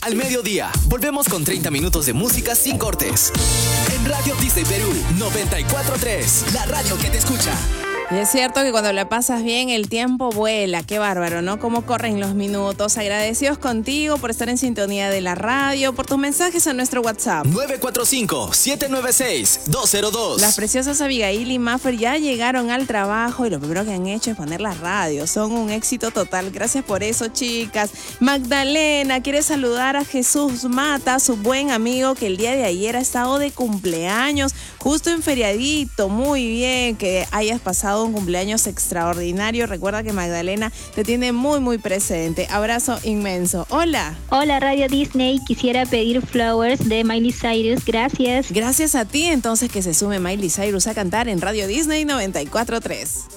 al mediodía. Volvemos con 30 minutos de música sin cortes. En Radio Disney Perú 94.3, la radio que te escucha. Y es cierto que cuando la pasas bien, el tiempo vuela. Qué bárbaro, ¿no? Cómo corren los minutos. Agradecidos contigo por estar en sintonía de la radio, por tus mensajes a nuestro WhatsApp. 945-796-202. Las preciosas Abigail y Maffer ya llegaron al trabajo y lo primero que han hecho es poner la radio. Son un éxito total. Gracias por eso, chicas. Magdalena quiere saludar a Jesús Mata, su buen amigo que el día de ayer ha estado de cumpleaños, justo en feriadito. Muy bien que hayas pasado un cumpleaños extraordinario. Recuerda que Magdalena te tiene muy, muy presente. Abrazo inmenso. Hola. Hola, Radio Disney. Quisiera pedir Flowers de Miley Cyrus. Gracias. Gracias a ti, entonces, que se sume Miley Cyrus a cantar en Radio Disney 94.3.